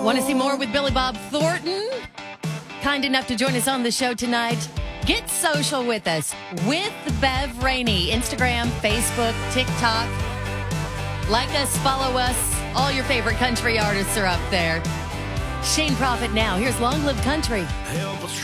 Want to see more with Billy Bob Thornton? Kind enough to join us on the show tonight. Get social with us with Bev Rainey. Instagram, Facebook, TikTok. Like us, follow us. All your favorite country artists are up there. Shane Prophet now. Here's Long Live Country.